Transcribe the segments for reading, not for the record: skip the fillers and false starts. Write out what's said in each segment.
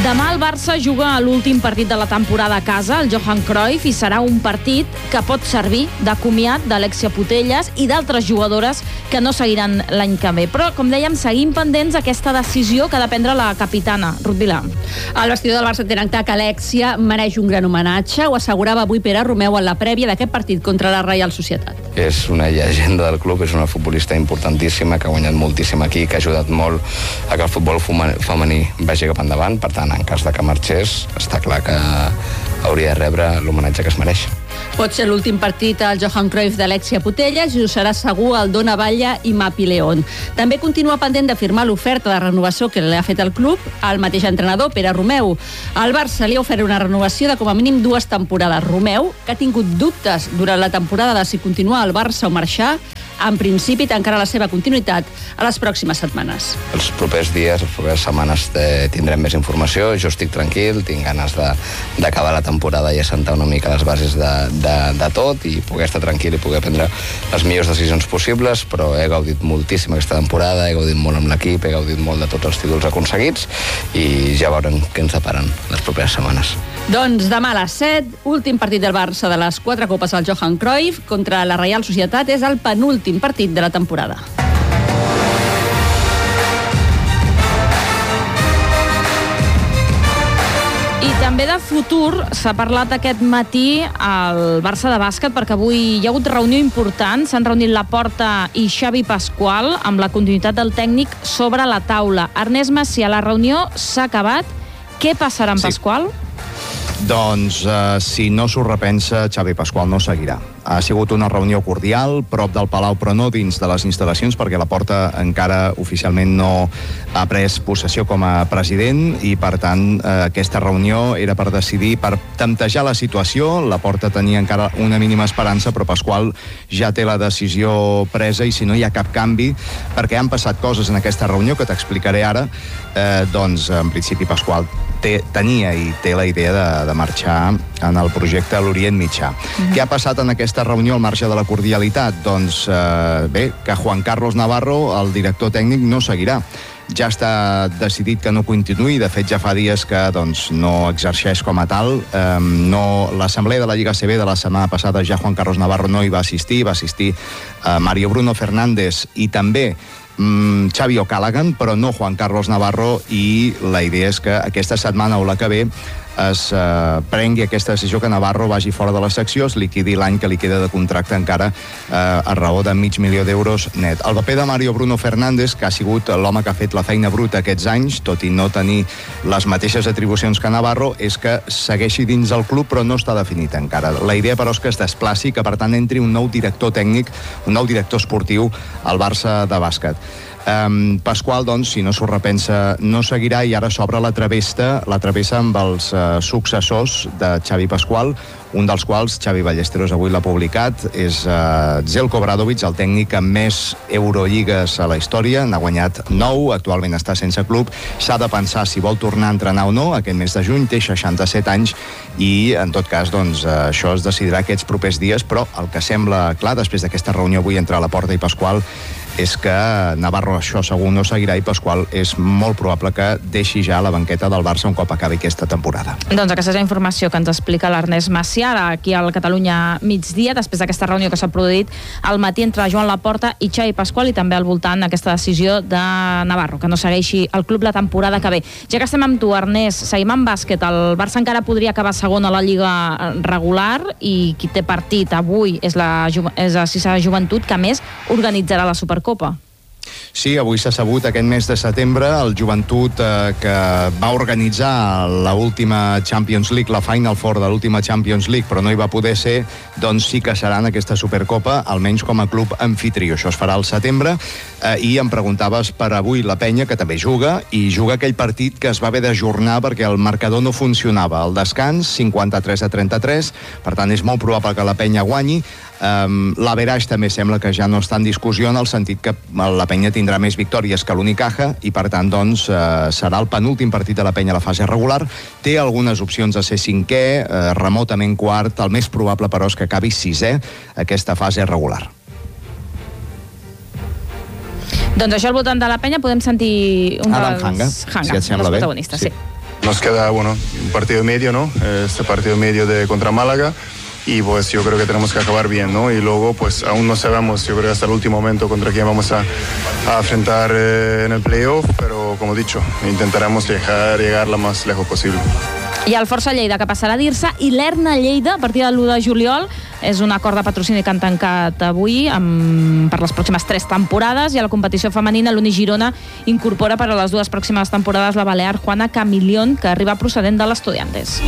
Demà el Barça juga a l'últim partit de la temporada a casa, el Johan Cruyff, i serà un partit que pot servir de comiat d'Alexia Putellas i d'altres jugadores que no seguiran l'any que ve. Però, com dèiem, seguim pendents aquesta decisió que ha de prendre la capitana, Ruth Vilà. El vestidor del Barça té clar que Alexia mereix un gran homenatge. Ho assegurava avui Pere Romeu en la prèvia d'aquest partit contra la Reial Societat. És una llegenda del club, és una futbolista importantíssima, que ha guanyat moltíssim aquí, que ha ajudat molt a que el futbol femení vagi cap endavant. Per tant, en cas de que marxés, està clar que hauria de rebre l'homenatge que es mereix. Pot ser l'últim partit al Johan Cruyff d'Alexia Putellas i ho serà segur el Dona Batlle i Mapi León. També continua pendent de firmar l'oferta de renovació que li ha fet el club al mateix entrenador, Pere Romeu. Al Barça li ha ofert una renovació de com a mínim 2 temporades. Romeu, que ha tingut dubtes durant la temporada de si continuar al Barça o marxar, en principi tancarà la seva continuïtat a les pròximes setmanes. Els propers dies, les properes setmanes tindrem més informació. Jo estic tranquil, tinc ganes d'acabar la temporada i assentar una mica les bases de tot i poder estar tranquil i poder prendre les millors decisions possibles, però he gaudit moltíssim aquesta temporada, he gaudit molt amb l'equip, he gaudit molt de tots els títols aconseguits i ja veurem què ens deparen les properes setmanes. Doncs demà a les 7, últim partit del Barça de les 4 copes al Johan Cruyff contra la Reial Societat, és el penúltim partit de la temporada. I també de futur s'ha parlat aquest matí al Barça de bàsquet, perquè avui hi ha hagut reunió important. S'han reunit Laporta i Xavi Pasqual amb la continuïtat del tècnic sobre la taula. Ernest Macià, la reunió s'ha acabat. Què passarà amb Pasqual? Doncs, si no s'ho repensa, Xavi Pasqual no seguirà. Ha sigut una reunió cordial, prop del Palau, però no dins de les instal·lacions, perquè Laporta encara oficialment no ha pres possessió com a president i, per tant, aquesta reunió era per decidir, per temptejar la situació. Laporta tenia encara una mínima esperança, però Pasqual ja té la decisió presa i si no hi ha cap canvi, perquè han passat coses en aquesta reunió que t'explicaré ara, doncs, en principi, Pasqual tenia i té la idea de marxar en el projecte a l'Orient Mitjà. Què ha passat en aquesta reunió al marge de la cordialitat? Doncs, bé, que Juan Carlos Navarro, el director tècnic, no seguirà. Ja està decidit que no continuï, de fet ja fa dies que doncs, no exerceix com a tal. L'assemblea de la Lliga ACB de la setmana passada ja Juan Carlos Navarro no hi va assistir Mario Bruno Fernández i també Xavi O'Callaghan, però no Juan Carlos Navarro, i la idea és que aquesta setmana o la que ve es prengui aquesta decisió, que Navarro vagi fora de la secció, es liquidi l'any que li queda de contracte encara a raó de €500.000 net. El paper de Mario Bruno Fernández, que ha sigut l'home que ha fet la feina bruta aquests anys, tot i no tenir les mateixes atribucions que Navarro, és que segueixi dins el club, però no està definit encara. La idea, però, és que es desplaci, que per tant entri un nou director tècnic, un nou director esportiu al Barça de bàsquet. Pasqual, doncs, si no s'ho repensa, no seguirà, i ara s'obre la travessa amb els successors de Xavi Pasqual, un dels quals, Xavi Ballesteros avui l'ha publicat, és Zeljko Obradović, el tècnic amb més Eurolligas a la història. N'ha guanyat 9, actualment està sense club. S'ha de pensar si vol tornar a entrenar o no aquest mes de juny, té 67 anys i, en tot cas, doncs, això es decidirà aquests propers dies, però el que sembla clar, després d'aquesta reunió avui entre Laporta i Pasqual, és que Navarro això segur no seguirà i Pasqual és molt probable que deixi ja la banqueta del Barça un cop acabi aquesta temporada. Doncs aquesta és la informació que ens explica l'Ernest Macià aquí al Catalunya Migdia, després d'aquesta reunió que s'ha produït al matí entre Joan Laporta i Xavi Pasqual, i també al voltant d'aquesta decisió de Navarro, que no segueixi el club la temporada que ve. Ja que estem amb tu, Ernest, seguim amb bàsquet. El Barça encara podria acabar segon a la Lliga regular i qui té partit avui és la Sisà Joventut, que a més organitzarà la Supercopa. Sí, avui s'ha sabut aquest mes de setembre el Joventut que va organitzar l'última Champions League, la Final Four de l'última Champions League, però no hi va poder ser, doncs sí que serà en aquesta Supercopa, almenys com a club anfitrió. Això es farà al setembre i em preguntaves per avui la Penya, que també juga, i juga aquell partit que es va haver d'ajornar perquè el marcador no funcionava. Al descans, 53-33, per tant és molt probable que la Penya guanyi. L'Average també sembla que ja no està en discussió, en el sentit que la Penya tindrà més victòries que l'Unicaja i, per tant, doncs, serà el penúltim partit de la Penya a la fase regular. Té algunes opcions a ser cinquè, remotament quart. El més probable, però, és que acabi sisè aquesta fase regular. Doncs això al voltant de la Penya podem sentir un dels Hanga, si et sembla bé. protagonistes, sí. nos queda un partido y medio, ¿no? Este partido y medio contra Málaga. Y pues yo creo que tenemos que acabar bien, ¿no? Y luego pues aún no sabemos, yo creo que hasta el último momento contra quién vamos a enfrentar en el playoff, pero como he dicho, intentaremos llegar lo más lejos posible. I el Força Lleida, que passarà a dir-se, i l'Erna Lleida, a partir del 1 de juliol, és un acord de patrocini que han tancat avui per les pròximes 3 temporades, i a la competició femenina l'Uni Girona incorpora per a les 2 pròximes temporades la balear Juana Camilión, que arriba procedent de l'Estudiantes.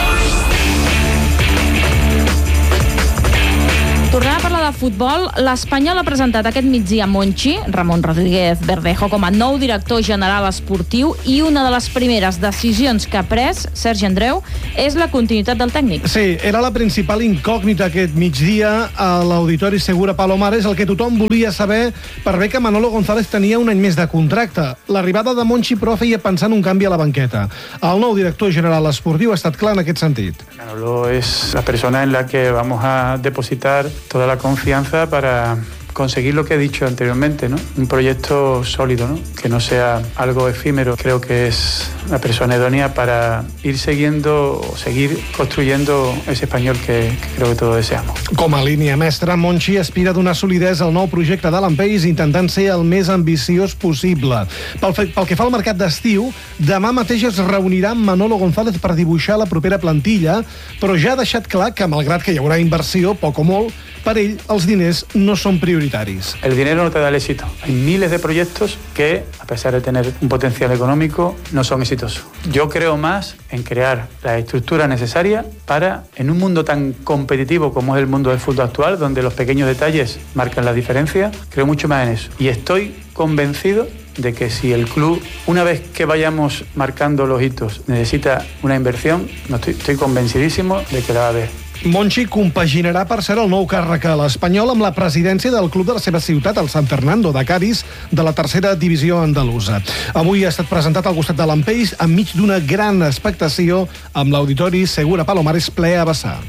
Tornem a parlar de futbol. L'Espanyol ha presentat aquest migdia Monchi, Ramon Rodríguez Verdejo, com a nou director general esportiu, i una de les primeres decisions que ha pres Sergi Andreu és la continuïtat del tècnic. Sí, era la principal incògnita aquest migdia a l'Auditori Segura Palomares, el que tothom volia saber per bé que Manolo González tenia un any més de contracte. L'arribada de Monchi, però, feia pensar en un canvi a la banqueta. El nou director general esportiu ha estat clar en aquest sentit. Manolo es la persona en la que vamos a depositar toda la confianza para conseguir lo que he dicho anteriormente, ¿no? Un proyecto sólido, ¿no? Que no sea algo efímero. Creo que es la persona idónea para ir seguir construyendo ese Espanyol que creo que todos deseamos. Com a línia mestra, Monchi aspira a donar solidesa al nou projecte d'Alan Pace, intentant ser el més ambiciós possible. Pel que fa al mercat d'estiu, demà mateix es reunirà amb Manolo González per dibuixar la propera plantilla, però ja ha deixat clar que, malgrat que hi haurà inversió, poc o molt, per ell els diners no són prioritaris. El dinero no te da el éxito. Hay miles de proyectos que, a pesar de tener un potencial económico, no son exitosos. Yo creo más en crear la estructura necesaria para, en un mundo tan competitivo como es el mundo del fútbol actual, donde los pequeños detalles marcan la diferencia, creo mucho más en eso. Y estoy convencido de que si el club, una vez que vayamos marcando los hitos, necesita una inversión, estoy convencidísimo de que la va a haver. Monchi compaginarà, per ser el nou càrrec a l'Espanyol amb la presidència del club de la seva ciutat, el Sant Fernando de Cádiz, de la tercera divisió andalusa. Avui ha estat presentat al costat de l'Ampeix enmig d'una gran expectació amb l'Auditori Segura Palomares ple a vessar.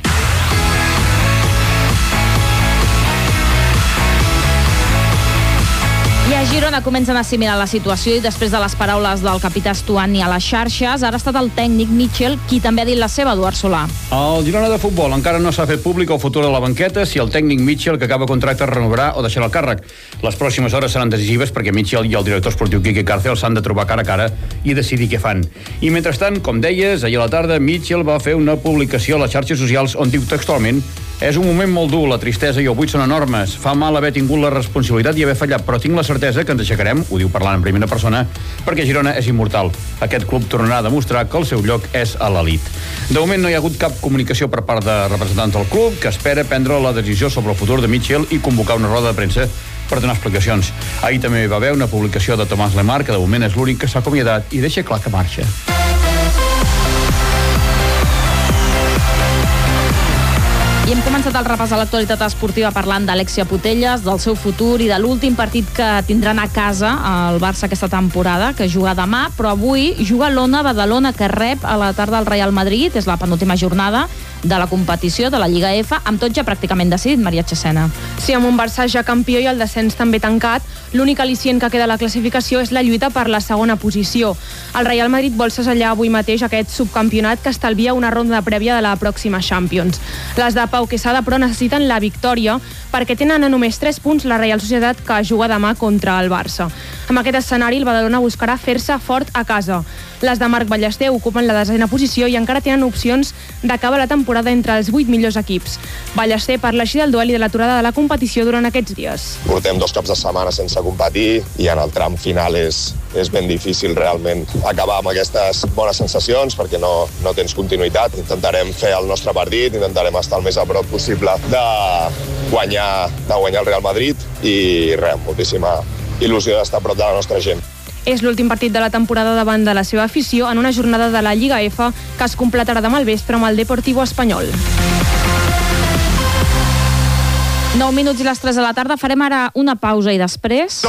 I a Girona comencen a assimilar la situació i després de les paraules del capità Stuani a les xarxes, ara ha estat el tècnic Mitchell qui també ha dit la seva, Eduard Solà. El Girona de futbol encara no s'ha fet públic el futur de la banqueta si el tècnic Mitchell, que acaba contracte, renovarà o deixarà el càrrec. Les pròximes hores seran decisives perquè Mitchell i el director esportiu Quique Cárcel s'han de trobar cara a cara i decidir què fan. I mentrestant, com deies, ahir a la tarda Mitchell va fer una publicació a les xarxes socials on diu textualment: és un moment molt dur, la tristesa i el buit són enormes. Fa mal haver tingut la responsabilitat i haver fallat, però tinc la certesa que ens aixecarem, ho diu parlant en primera persona, perquè Girona és immortal. Aquest club tornarà a demostrar que el seu lloc és a l'elit. De moment no hi ha hagut cap comunicació per part de representants del club, que espera prendre la decisió sobre el futur de Mitchell i convocar una roda de premsa per donar explicacions. Ahir també hi va haver una publicació de Tomàs Lemar, que de moment és l'únic que s'ha acomiadat i deixa clar que marxa. I hem començat el repàs a l'actualitat esportiva parlant d'Alexia Putellas, del seu futur i de l'últim partit que tindran a casa el Barça aquesta temporada, que juga demà, però avui juga l'Ona Badalona, que rep a la tarda el Real Madrid. És la penúltima jornada de la competició de la Lliga F, amb tot ja pràcticament decidit, Maria Chesena. Sí, amb un Barça ja campió i el descens també tancat, l'únic al·licient que queda a la classificació és la lluita per la segona posició. El Real Madrid vol segellar avui mateix aquest subcampionat que estalvia una ronda prèvia de la pròxima Champions. Les de Pau Quesada, però, necessiten la victòria perquè tenen a només 3 punts la Real Societat, que juga demà contra el Barça. Amb aquest escenari, el Badalona buscarà fer-se fort a casa. Les de Marc Ballester ocupen la 10a posició i encara tenen opcions d'acabar la temporada entre els 8 millors equips. Ballester parla així del duel i de l'aturada de la competició durant aquests dies. Portem 2 caps de setmana sense competir i en el tram final és ben difícil realment acabar amb aquestes bones sensacions perquè no tens continuïtat. Intentarem fer el nostre partit, intentarem estar el més a prop possible de guanyar el Real Madrid i res, moltíssima il·lusió d'estar a prop de la nostra gent. És l'últim partit de la temporada davant de la seva afició en una jornada de la Lliga F que es completarà demà al vespre amb el Deportivo Espanyol. 9 minuts i les 3 de la tarda. Farem ara una pausa i després...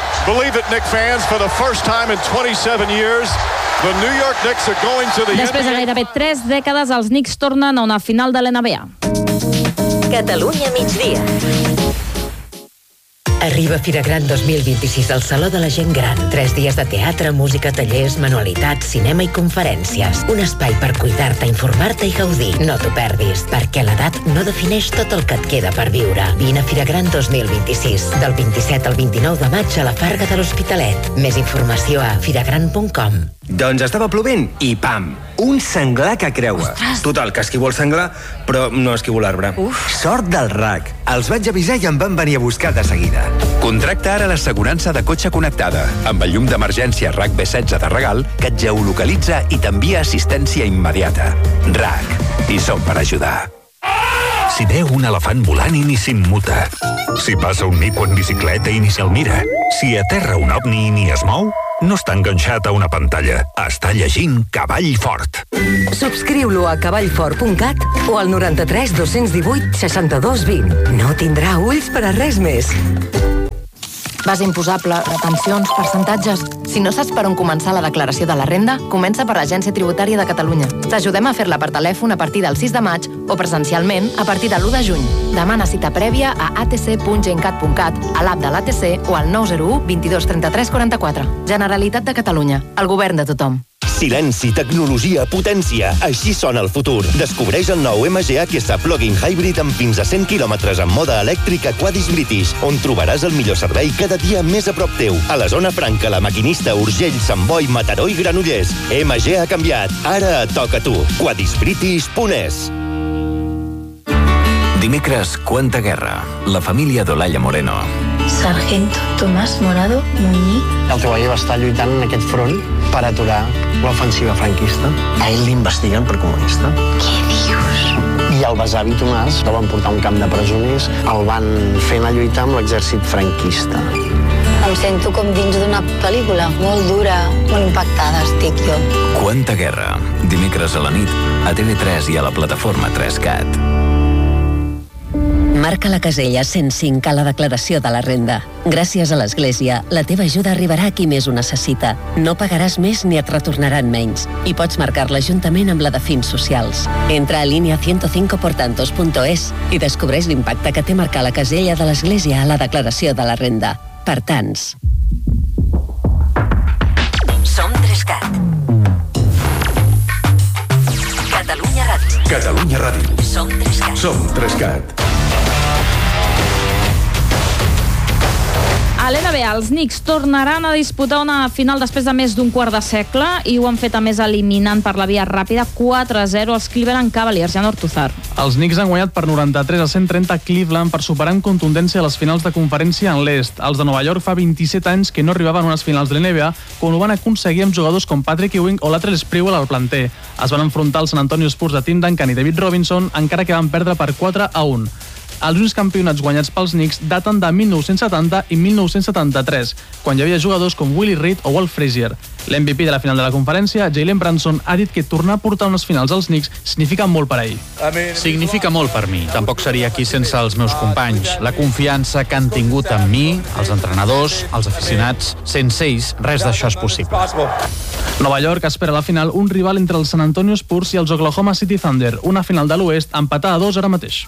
Després de gairebé 3 dècades, els Knicks tornen a una final de l'NBA. Catalunya migdia. Arriba Fira Gran 2026 al Saló de la Gent Gran. 3 dies de teatre, música, tallers, manualitats, cinema i conferències. Un espai per cuidar-te, informar-te i gaudir. No t'ho perdis, perquè l'edat no defineix tot el que et queda per viure. Vine a Fira Gran 2026, del 27 al 29 de maig a la Farga de l'Hospitalet. Més informació a firagran.com. Doncs estava plovent i pam! Un senglar que creua. Ostres. Total, que esquivo el senglar, però no esquivo l'arbre. Sort del RAC. Els vaig avisar i em van venir a buscar de seguida. Contracta ara l'assegurança de cotxe connectada, amb el llum d'emergència RAC B16 de regal, que et geolocalitza i t'envia assistència immediata. RAC. I som per ajudar. Si veu un elefant volant i ni s'immuta. Si passa un mico en bicicleta i ni se'l mira. Si aterra un ovni i ni es mou, no està enganxat a una pantalla. Està llegint Cavall Fort. Subscriu-lo a cavallfort.cat o al 93 218 62 20. No tindrà ulls per a res més. Base imposable, retencions, percentatges... Si no saps per on començar la declaració de la renda, comença per l'Agència Tributària de Catalunya. T'ajudem a fer-la per telèfon a partir del 6 de maig o presencialment a partir de l'1 de juny. Demana cita prèvia a atc.gencat.cat, a l'app de l'ATC o al 901 22 33 44. Generalitat de Catalunya. El govern de tothom. Silenci, tecnologia, potència. Així sona el futur. Descobreix el nou MG AQS Plug-in Hybrid amb fins a 100 km en mode elèctric a Quadis British, on trobaràs el millor servei cada dia més a prop teu. A la zona franca, La Maquinista, Urgell, Sant Boi, Mataró i Granollers. MG ha canviat. Ara toca tu. Quadisbritis.es. Dimecres, Cuenta Guerra. La família d'Olaya Moreno. Sargento Tomás Morado Muñí. El Treball va estar lluitant en aquest front per aturar l'ofensiva franquista. A ell l'investiguen per comunista. Què dius? I el besavi Tomàs el van portar a un camp de presoners, el van fer anar a lluitar amb l'exèrcit franquista. Em sento com dins d'una pel·lícula, molt dura, molt impactada estic jo. Cuenta Guerra. Dimecres a la nit, a TV3 i a la plataforma 3CAT. Marca la casella 105 a la declaració de la renda. Gràcies a l'Església, la teva ajuda arribarà a qui més ho necessita. No pagaràs més ni et retornaran menys. I pots marcar-la juntament amb la de fins socials. Entra a linea105portantos.es i descobreix l'impacte que té marcar la casella de l'Església a la declaració de la renda. Per tants. Som 3CAT. Catalunya Ràdio. Catalunya Ràdio. Som 3CAT. Som 3CAT. A l'NBA, els Knicks tornaran a disputar una final després de més d'un quart de segle i ho han fet a més eliminant per la via ràpida 4-0 els Cleveland Cavaliers. Jan Ortuzar. Els Knicks han guanyat per 93-130 a Cleveland per superar amb contundència les finals de conferència en l'est. Els de Nova York fa 27 anys que no arribaven a unes finals de l'NBA quan ho van aconseguir amb jugadors com Patrick Ewing o Latrell Sprewell al planter. Es van enfrontar als San Antonio Spurs de Tim Duncan i David Robinson, encara que van perdre per 4-1. Els únics campionats guanyats pels Knicks daten de 1970 i 1973, quan hi havia jugadors com Willie Reed o Walt Frazier. L'MVP de la final de la conferència, Jalen Brunson, ha dit que tornar a portar unes finals als Knicks significa molt per a ell. Significa molt per mi. Tampoc seria aquí sense els meus companys. La confiança que han tingut en mi, els entrenadors, els aficionats, sense ells, res d'això és possible. Nova York espera a la final un rival entre els San Antonio Spurs i els Oklahoma City Thunder, una final de l'oest empatada a 2 ara mateix.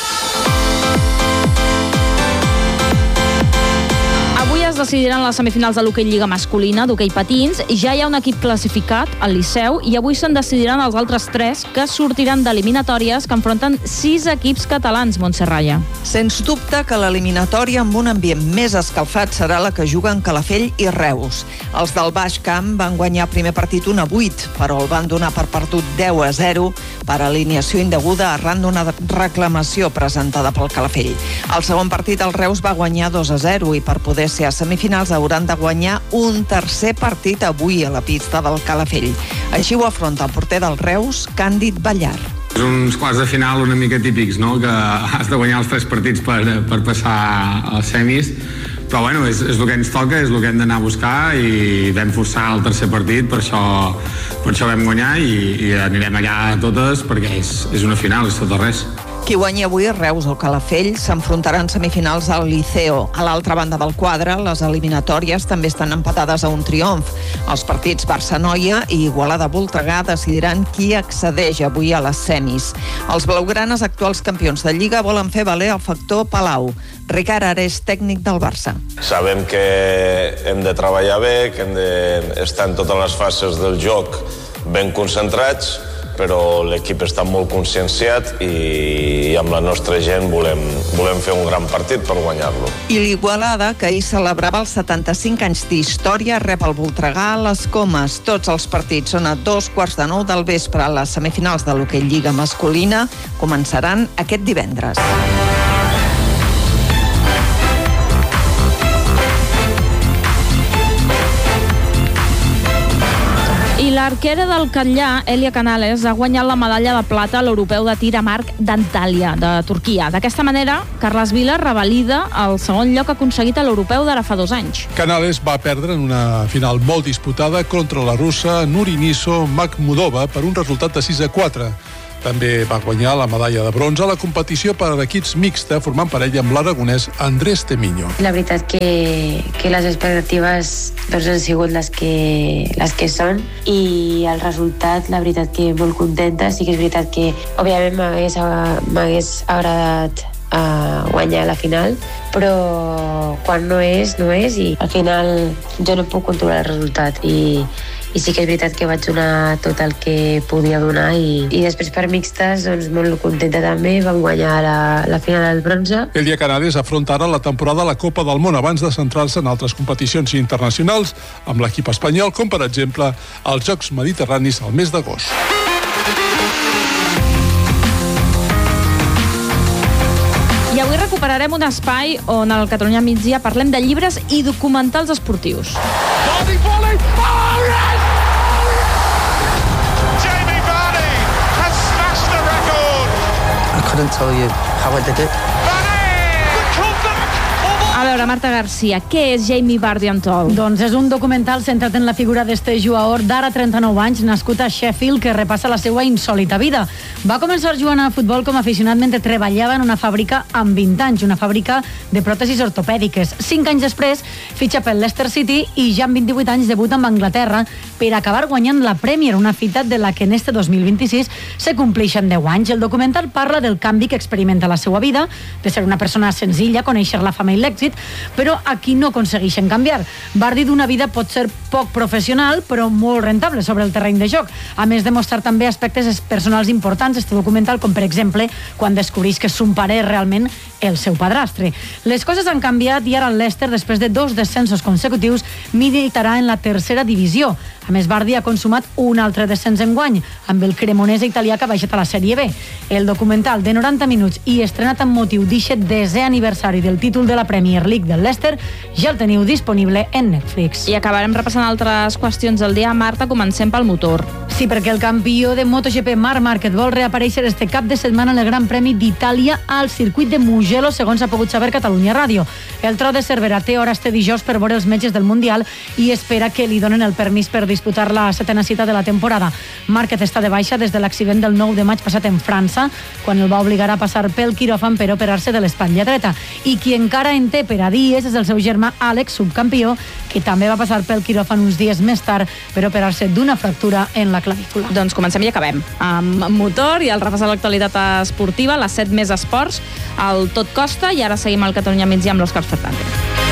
Decidiran les semifinals de l'hoquei Lliga masculina d'hoquei patins. Ja hi ha un equip classificat, el Liceu, i avui se'n decidiran els altres 3 que sortiran d'eliminatòries que enfronten 6 equips catalans, Montse Raya. Sens dubte que l'eliminatòria amb un ambient més escalfat serà la que juguen Calafell i Reus. Els del Baix Camp van guanyar primer partit 1-8, però el van donar per perdut 10-0 per alineació indeguda arran d'una reclamació presentada pel Calafell. El segon partit el Reus va guanyar 2-0 i per poder ser a semifinals hauran de guanyar un tercer partit avui a la pista del Calafell. Així ho afronta el porter del Reus, Càndid Ballar. És uns quarts de final una mica típics, no? Que has de guanyar els 3 partits per passar als semis, però bueno, és el que ens toca, és el que hem d'anar a buscar i vam forçar el tercer partit, per això vam guanyar i anirem allà a totes perquè és una final, és tot o res. Qui guanyi avui, Reus o Calafell, s'enfrontaran en semifinals al Liceo. A l'altra banda del quadre, les eliminatòries també estan empatades a un triomf. Els partits Barça-Noia i Igualada-Voltregà decidiran qui accedeix avui a les semis. Els blaugranes, actuals campions de Lliga, volen fer valer el factor Palau. Ricard ara és tècnic del Barça. Sabem que hem de treballar bé, que hem d'estar en totes les fases del joc ben concentrats, però l'equip està molt conscienciat i amb la nostra gent volem fer un gran partit per guanyar-lo. I l'Igualada, que ahir celebrava els 75 anys d'història, rep el Voltregà a les Comes. Tots els partits són a 2:15 del vespre. Les semifinals de l'hoquei Lliga masculina començaran aquest divendres. I l'arquera del Catllà, Elia Canales, ha guanyat la medalla de plata a l'europeu de tir amb arc d'Antalya, de Turquia. D'aquesta manera, Carles Vila revalida el segon lloc aconseguit a l'europeu d'ara fa 2 anys. Canales va perdre en una final molt disputada contra la russa Nuriniso Makhmudova per un resultat de 6-4. També va guanyar la medalla de bronze a la competició per equips mixta, formant parella amb l'aragonès Andrés Temiño. La veritat que les expectatives han sigut les que són i el resultat, la veritat que molt contenta. Sí que és veritat que, òbviament, m'hagués agradat guanyar la final, però quan no és i al final jo no puc controlar el resultat i sí que és veritat que vaig donar tot el que podia donar i després per mixtes doncs molt contenta també, vam guanyar la final del bronze. Elia Canales afronta ara la temporada a la Copa del Món abans de centrar-se en altres competicions internacionals amb l'equip espanyol, com per exemple els Jocs Mediterranis al mes d'agost. I avui recuperarem un espai on al Catalunya Migdia parlem de llibres i documentals esportius. Jamie Vardy has smashed the record. I couldn't tell you how I did it. A veure, Marta Garcia, què és Jamie Vardy Untold? Doncs és un documental centrat en la figura d'este jugador d'ara 39 anys, nascut a Sheffield, que repassa la seva insòlita vida. Va començar jugant a futbol com a aficionat mentre treballava en una fàbrica amb 20 anys, una fàbrica de pròtesis ortopèdiques. 5 anys després, fitxa pel Leicester City i ja amb 28 anys debuta amb Anglaterra per acabar guanyant la Premier, una fita de la que en este 2026 se compleixen 10 anys. El documental parla del canvi que experimenta a la seva vida, de ser una persona senzilla, conèixer la fama i l'èxit, però aquí no aconsegueixen canviar. Vardy d'una vida pot ser poc professional, però molt rentable sobre el terreny de joc. A més de mostrar també aspectes personals importants, este documental, com per exemple quan descobreix que son pare és realment el seu padrastre. Les coses han canviat i ara el Leicester, després de 2 descensos consecutius, militarà en la tercera divisió. A més, Vardy ha consumat un altre descens enguany, amb el Cremonese italià que ha baixat a la Sèrie B. El documental de 90 minuts i estrenat amb motiu d'eixe 10è aniversari del títol de la Premier League del Leicester ja el teniu disponible en Netflix. I acabarem repassant altres qüestions del dia. Marta, comencem pel motor. Sí, perquè el campió de MotoGP Marc Márquez vol reaparèixer este cap de setmana en el Gran Premi d'Itàlia al circuit de Mugello, segons ha pogut saber Catalunya Ràdio. El tro de Cervera té hora este dijous per veure els metges del Mundial i espera que li donen el permís per disputar la 7a cita de la temporada. Márquez està de baixa des de l'accident del 9 de maig passat en França, quan el va obligar a passar pel quiròfan per operar-se de l'espatlla dreta. I qui encara en té per a dies és el seu germà Àlex, subcampió, que també va passar pel quiròfan uns dies més tard per operar-se d'una fractura en la clavícula. Doncs comencem i acabem amb motor i el repàs de l'actualitat esportiva, les 7 més esports, el Tot Costa, i ara seguim al Catalunya Migdia amb l'Òscar Fernández.